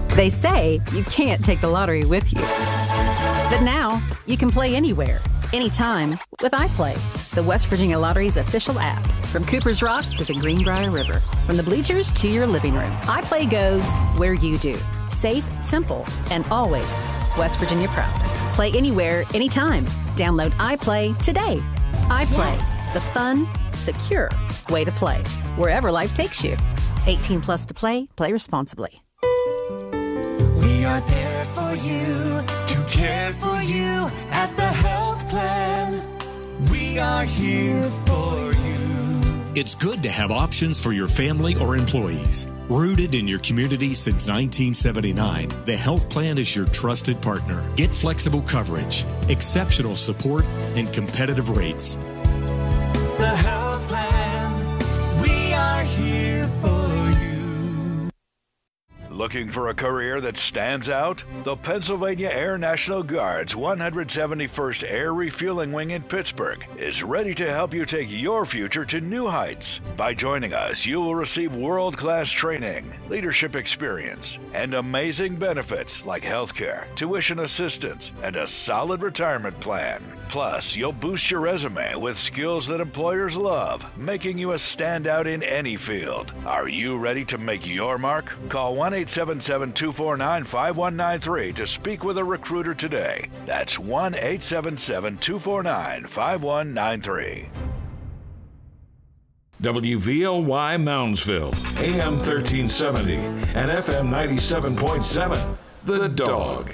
They say you can't take the lottery with you. But now, you can play anywhere, anytime with iPlay, the West Virginia Lottery's official app. From Cooper's Rock to the Greenbrier River, from the bleachers to your living room, iPlay goes where you do. Safe, simple, and always West Virginia proud. Play anywhere, anytime. Download iPlay today. iPlay, the fun, secure way to play, wherever life takes you. 18 plus to play. Play responsibly. We are there for you, to care for you at the health plan. We are here for you. It's good to have options for your family or employees. Rooted in your community since 1979, the health plan is your trusted partner. Get flexible coverage, exceptional support, and competitive rates. The health plan, we are here for you. Looking for a career that stands out? The Pennsylvania Air National Guard's 171st Air Refueling Wing in Pittsburgh is ready to help you take your future to new heights. By joining us, you will receive world-class training, leadership experience, and amazing benefits like healthcare, tuition assistance, and a solid retirement plan. Plus, you'll boost your resume with skills that employers love, making you a standout in any field. Are you ready to make your mark? Call 1-877-249-5193 to speak with a recruiter today. That's 1-877-249-5193. WVLY Moundsville, AM 1370 and FM 97.7. The Dog.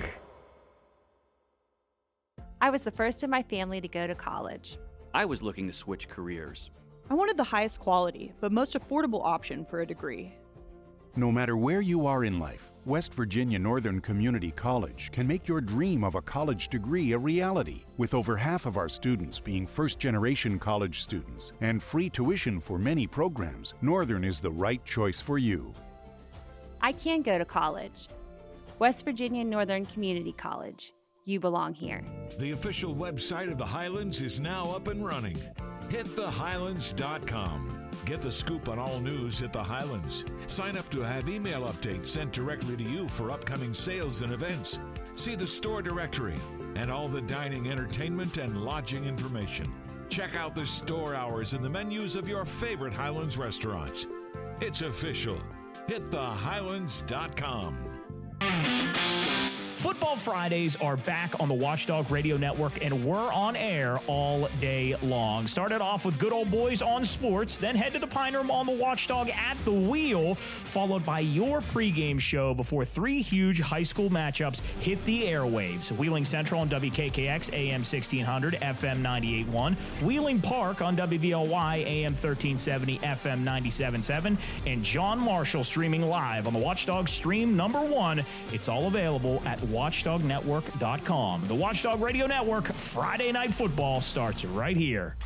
I was the first in my family to go to college. I was looking to switch careers. I wanted the highest quality, but most affordable option for a degree. No matter where you are in life, West Virginia Northern Community College can make your dream of a college degree a reality. With over half of our students being first-generation college students and free tuition for many programs, Northern is the right choice for you. I can go to college. West Virginia Northern Community College. You belong here. The official website of the Highlands is now up and running. HitTheHighlands.com. Get the scoop on all news at the Highlands. Sign up to have email updates sent directly to you for upcoming sales and events. See the store directory and all the dining, entertainment, and lodging information. Check out the store hours and the menus of your favorite Highlands restaurants. It's official. HitTheHighlands.com. Football Fridays are back on the Watchdog Radio Network, and we're on air all day long. Started off with Good Old Boys on Sports, then head to the Pine Room on the Watchdog at the Wheel, followed by your pregame show before three huge high school matchups hit the airwaves. Wheeling Central on WKKX, AM 1600, FM 98.1. Wheeling Park on WVLY, AM 1370, FM 97.7. And John Marshall streaming live on the Watchdog Stream #1. It's all available at WatchdogNetwork.com. The Watchdog Radio Network, Friday Night Football starts right here.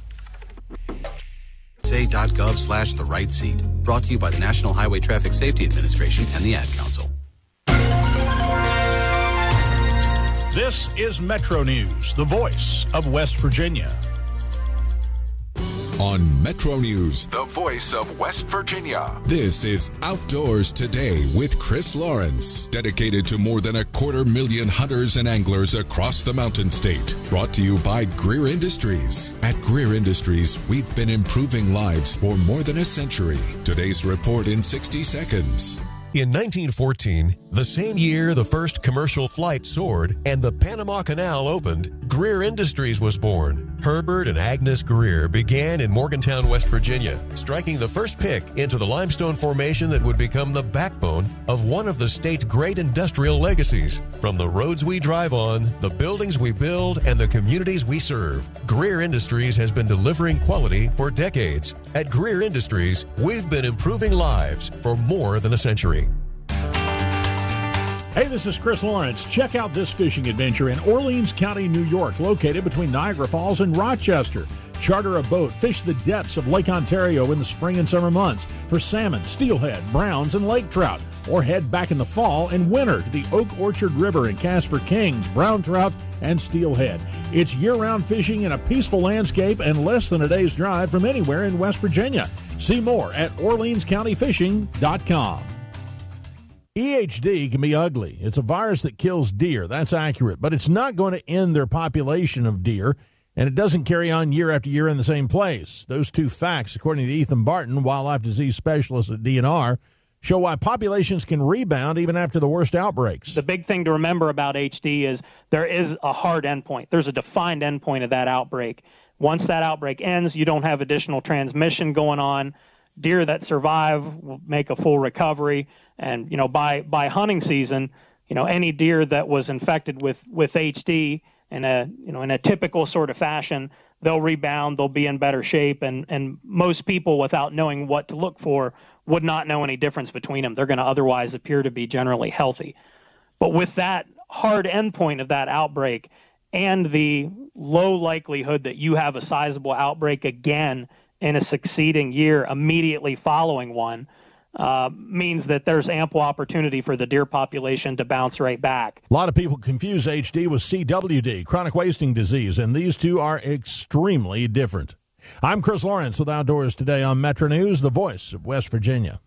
USA.gov/the right seat. Brought to you by the National Highway Traffic Safety Administration and the Ad Council. This is Metro News, the voice of West Virginia. On Metro News, the voice of West Virginia. This is Outdoors Today with Chris Lawrence, dedicated to more than 250,000 hunters and anglers across the Mountain State. Brought to you by Greer Industries. At Greer Industries, we've been improving lives for more than a century. Today's report in 60 seconds. In 1914, the same year the first commercial flight soared and the Panama Canal opened, Greer Industries was born. Herbert and Agnes Greer began in Morgantown, West Virginia, striking the first pick into the limestone formation that would become the backbone of one of the state's great industrial legacies. From the roads we drive on, the buildings we build, and the communities we serve, Greer Industries has been delivering quality for decades. At Greer Industries, we've been improving lives for more than a century. Hey, this is Chris Lawrence. Check out this fishing adventure in Orleans County, New York, located between Niagara Falls and Rochester. Charter a boat, fish the depths of Lake Ontario in the spring and summer months for salmon, steelhead, browns, and lake trout. Or head back in the fall and winter to the Oak Orchard River and cast for kings, brown trout, and steelhead. It's year-round fishing in a peaceful landscape and less than a day's drive from anywhere in West Virginia. See more at OrleansCountyFishing.com. EHD can be ugly. It's a virus that kills deer. That's accurate. But it's not going to end their population of deer, and it doesn't carry on year after year in the same place. Those two facts, according to Ethan Barton, wildlife disease specialist at DNR, show why populations can rebound even after the worst outbreaks. The big thing to remember about HD is there is a hard endpoint. There's a defined endpoint of that outbreak. Once that outbreak ends, you don't have additional transmission going on. Deer that survive will make a full recovery. And, by hunting season, any deer that was infected with HD in a typical sort of fashion, they'll rebound, they'll be in better shape. And most people, without knowing what to look for, would not know any difference between them. They're going to otherwise appear to be generally healthy. But with that hard endpoint of that outbreak and the low likelihood that you have a sizable outbreak again in a succeeding year immediately following one, means that there's ample opportunity for the deer population to bounce right back. A lot of people confuse HD with CWD, chronic wasting disease, and these two are extremely different. I'm Chris Lawrence with Outdoors Today on Metro News, the voice of West Virginia.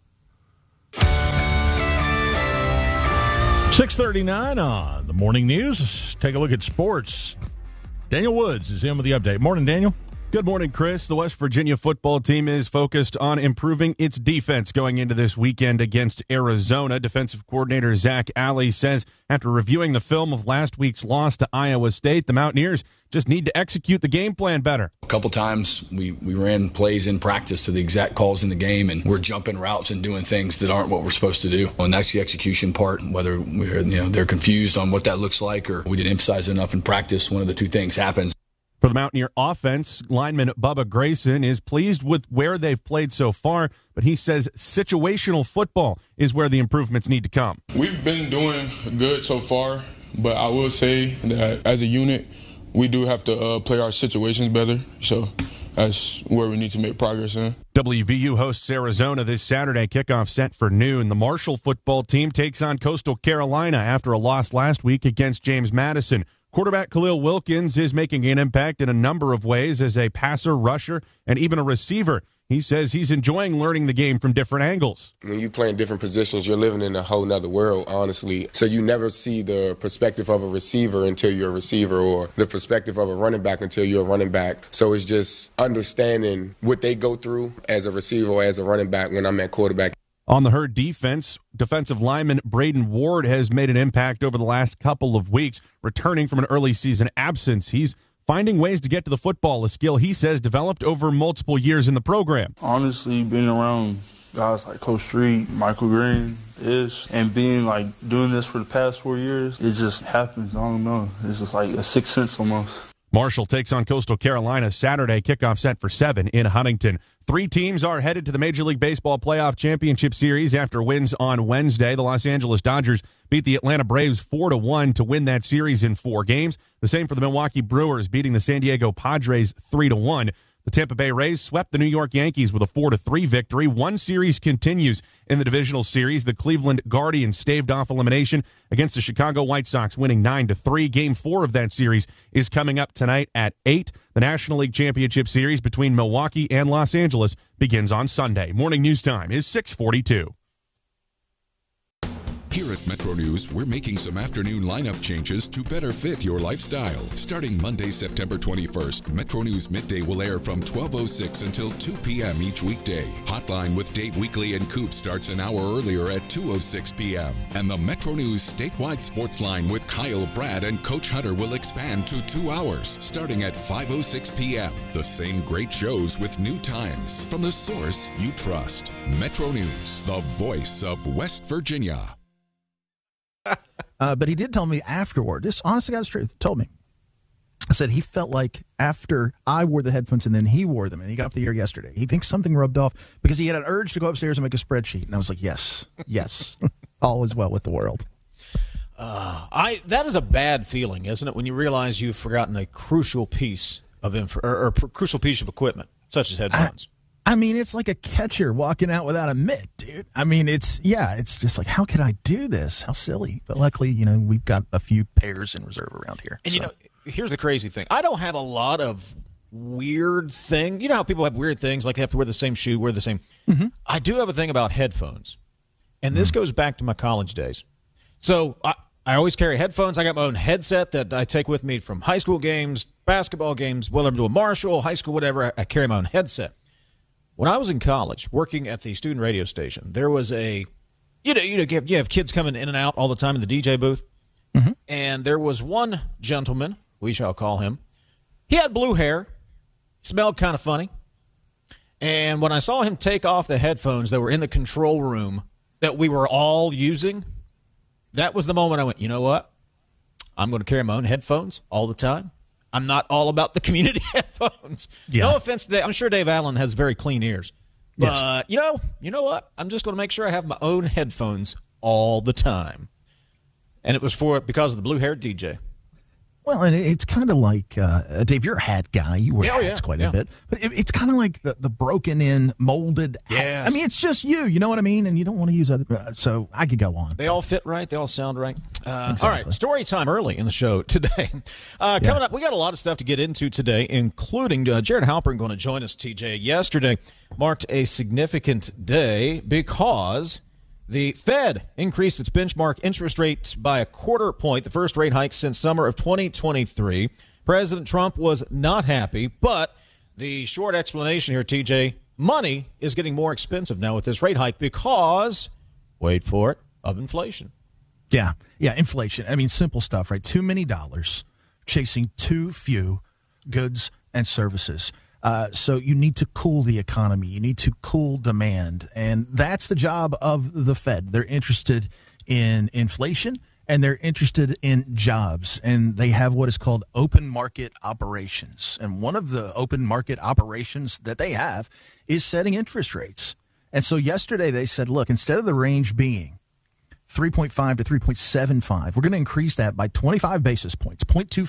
6:39 on the morning news. Let's take a look at sports. Daniel Woods is in with the update. Morning, Daniel. Good morning, Chris. The West Virginia football team is focused on improving its defense going into this weekend against Arizona. Defensive coordinator Zach Alley says after reviewing the film of last week's loss to Iowa State, the Mountaineers just need to execute the game plan better. A couple times we ran plays in practice to the exact calls in the game, and we're jumping routes and doing things that aren't what we're supposed to do. And that's the execution part, whether they're confused on what that looks like or we didn't emphasize enough in practice. One of the two things happens. For the Mountaineer offense, lineman Bubba Grayson is pleased with where they've played so far, but he says situational football is where the improvements need to come. We've been doing good so far, but I will say that as a unit, we do have to play our situations better, so that's where we need to make progress in. WVU hosts Arizona this Saturday, kickoff set for noon. The Marshall football team takes on Coastal Carolina after a loss last week against James Madison. Quarterback Khalil Wilkins is making an impact in a number of ways as a passer, rusher, and even a receiver. He says he's enjoying learning the game from different angles. When you play in different positions, you're living in a whole nother world, honestly. So you never see the perspective of a receiver until you're a receiver, or the perspective of a running back until you're a running back. So it's just understanding what they go through as a receiver or as a running back when I'm at quarterback. On the Herd defense, defensive lineman Braden Ward has made an impact over the last couple of weeks, returning from an early season absence. He's finding ways to get to the football, a skill he says developed over multiple years in the program. Honestly, being around guys like Coach Street, Michael Green, and being doing this for the past 4 years, it just happens. I don't know. It's just like a sixth sense almost. Marshall takes on Coastal Carolina Saturday, kickoff set for 7 in Huntington. 3 teams are headed to the Major League Baseball Playoff Championship Series after wins on Wednesday. The Los Angeles Dodgers beat the Atlanta Braves 4-1 to win that series in 4 games. The same for the Milwaukee Brewers, beating the San Diego Padres 3-1. The Tampa Bay Rays swept the New York Yankees with a 4-3 victory. One series continues in the divisional series. The Cleveland Guardians staved off elimination against the Chicago White Sox, winning 9-3. Game 4 of that series is coming up tonight at 8. The National League Championship Series between Milwaukee and Los Angeles begins on Sunday. Morning news time is 6:42. Here at Metro News, we're making some afternoon lineup changes to better fit your lifestyle. Starting Monday, September 21st, Metro News Midday will air from 12:06 until 2 p.m. each weekday. Hotline with Dave Weekly and Coop starts an hour earlier at 2:06 p.m. And the Metro News statewide sports line with Kyle, Brad, and Coach Hunter will expand to 2 hours, starting at 5:06 p.m. The same great shows with new times from the source you trust. Metro News, the voice of West Virginia. But he did tell me afterward, this honest to God's truth, told me. I said he felt like after I wore the headphones and then he wore them and he got off the air yesterday, he thinks something rubbed off because he had an urge to go upstairs and make a spreadsheet. And I was like, yes, all is well with the world. That is a bad feeling, isn't it, when you realize you've forgotten a crucial piece of crucial piece of equipment, such as headphones. I mean, it's like a catcher walking out without a mitt, dude. I mean, it's just like, how can I do this? How silly. But luckily, we've got a few pairs in reserve around here. And, here's the crazy thing. I don't have a lot of weird thing. You know how people have weird things, like they have to wear the same shoe, wear the same. Mm-hmm. I do have a thing about headphones. And this goes back to my college days. So I always carry headphones. I got my own headset that I take with me from high school games, basketball games, whether I'm doing Marshall, high school, whatever, I carry my own headset. When I was in college working at the student radio station, there was you have kids coming in and out all the time in the DJ booth. Mm-hmm. And there was one gentleman, we shall call him. He had blue hair, smelled kind of funny. And when I saw him take off the headphones that were in the control room that we were all using, that was the moment I went, you know what? I'm going to carry my own headphones all the time. I'm not all about the community headphones. Yeah. No offense to Dave. I'm sure Dave Allen has very clean ears. But, you know what? I'm just going to make sure I have my own headphones all the time. And it was because of the blue-haired DJ. Well, and it's kind of like, Dave, you're a hat guy. You wear hats quite a bit. But it's kind of like the broken-in, molded hat. I mean, it's just you know what I mean? And you don't want to use other. So I could go on. They all fit right. They all sound right. Exactly. All right, story time early in the show today. Coming up, we got a lot of stuff to get into today, including Jared Halpern going to join us, TJ. Yesterday marked a significant day because the Fed increased its benchmark interest rate by a quarter point, the first rate hike since summer of 2023. President Trump was not happy, but the short explanation here, TJ, money is getting more expensive now with this rate hike because, wait for it, of inflation. Yeah, inflation. I mean, simple stuff, right? Too many dollars chasing too few goods and services. So you need to cool the economy. You need to cool demand. And that's the job of the Fed. They're interested in inflation, and they're interested in jobs. And they have what is called open market operations. And one of the open market operations that they have is setting interest rates. And so yesterday they said, look, instead of the range being 3.5 to 3.75, we're going to increase that by 25 basis points,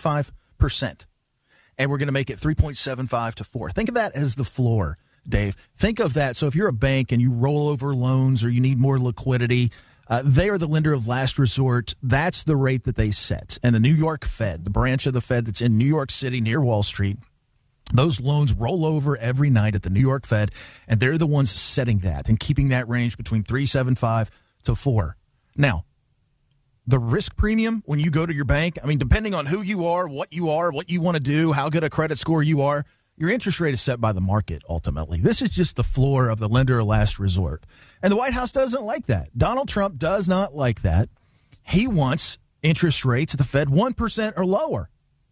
0.25%. And we're going to make it 3.75 to 4. Think of that as the floor, Dave. Think of that. So if you're a bank and you roll over loans or you need more liquidity, they are the lender of last resort. That's the rate that they set. And the New York Fed, the branch of the Fed that's in New York City near Wall Street, those loans roll over every night at the New York Fed, and they're the ones setting that and keeping that range between 3.75 to 4. Now, the risk premium when you go to your bank, I mean, depending on who you are, what you want to do, how good a credit score you are, your interest rate is set by the market ultimately. This is just the floor of the lender of last resort. And the White House doesn't like that. Donald Trump does not like that. He wants interest rates at the Fed 1% or lower.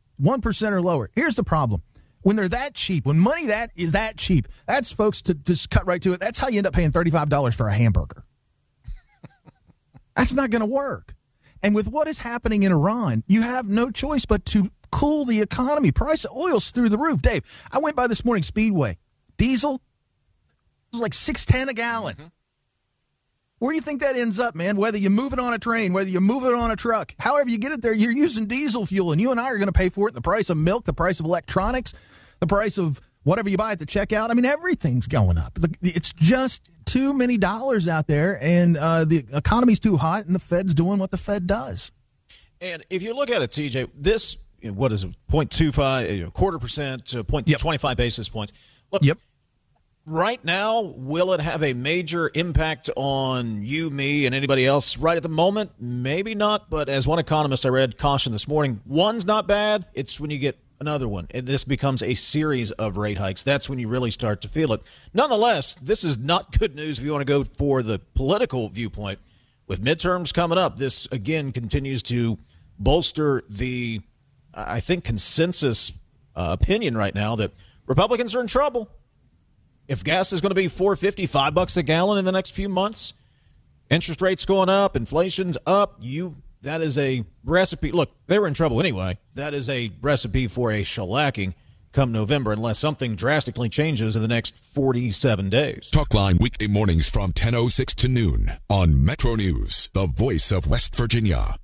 1% or lower. Here's the problem. When they're that cheap, when money that is that cheap, that's, folks, to just cut right to it, that's how you end up paying $35 for a hamburger. That's not going to work. And with what is happening in Iran, you have no choice but to cool the economy. Price of oil's through the roof. Dave, I went by this morning, Speedway. Diesel was like $6.10 a gallon. Mm-hmm. Where do you think that ends up, man? Whether you move it on a train, whether you move it on a truck, however you get it there, you're using diesel fuel, and you and I are going to pay for it. The price of milk, the price of electronics, the price of whatever you buy at the checkout. I mean, everything's going up. It's just too many dollars out there, and the economy's too hot, and the Fed's doing what the Fed does. And if you look at it, TJ, this, what is it, 0.25, quarter percent to 0.25 basis points. Look, right now, will it have a major impact on you, me, and anybody else right at the moment? Maybe not, but as one economist I read caution this morning, one's not bad. It's when you get another one, and this becomes a series of rate hikes. That's when you really start to feel it. Nonetheless, this is not good news if you want to go for the political viewpoint. With midterms coming up, this, again, continues to bolster the, I think, consensus opinion right now that Republicans are in trouble. If gas is going to be $4.50, $5 a gallon in the next few months, interest rates going up, inflation's up, that is a recipe. Look, they were in trouble anyway. That is a recipe for a shellacking come November unless something drastically changes in the next 47 days. Talkline weekday mornings from 10:06 to noon on Metro News, the voice of West Virginia.